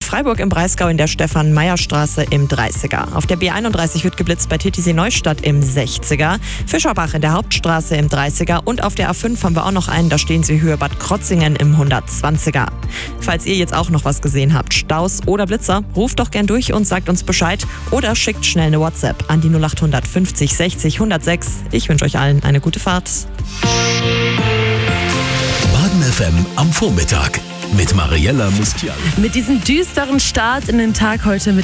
Freiburg im Breisgau in der Stefan-Meyer-Straße im 30er. Auf der B31 wird geblitzt bei Titisee-Neustadt im 60er. Fischerbach in der Hauptstraße im 30er. Und auf der A5 haben wir auch noch einen, da stehen sie Höhe Bad Krotzingen im 120er. Falls ihr jetzt auch noch was gesehen habt, Staus oder Blitzer, ruft doch gern durch und sagt uns Bescheid oder schickt schnell eine WhatsApp an die 0800 50 60 106. Ich wünsche euch allen eine gute Fahrt. Baden FM am Vormittag mit Mariella Mustian. Mit diesem düsteren Start in den Tag heute mit